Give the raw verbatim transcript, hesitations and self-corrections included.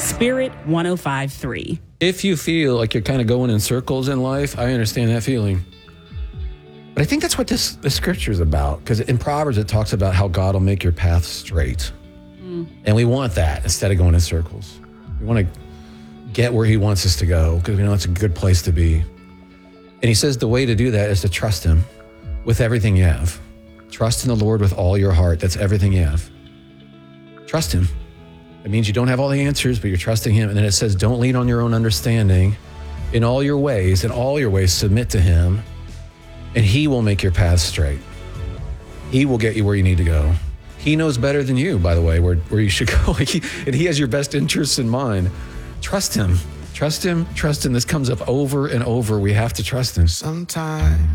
Spirit one oh five point three. If you feel like you're kind of going in circles in life, I understand that feeling. But I think that's what this, this scripture is about. Because in Proverbs, it talks about how God will make your path straight. Mm. And we want that instead of going in circles. We want to get where he wants us to go because we know it's a good place to be. And he says the way to do that is to trust him with everything you have. Trust in the Lord with all your heart. That's everything you have. Trust him. It means you don't have all the answers, but you're trusting him. And then it says, don't lean on your own understanding. In all your ways, in all your ways, submit to him, and he will make your path straight. He will get you where you need to go. He knows better than you, by the way, where, where you should go. Like he, and he has your best interests in mind. Trust him. Trust him. Trust him. This comes up over and over. We have to trust him. Sometimes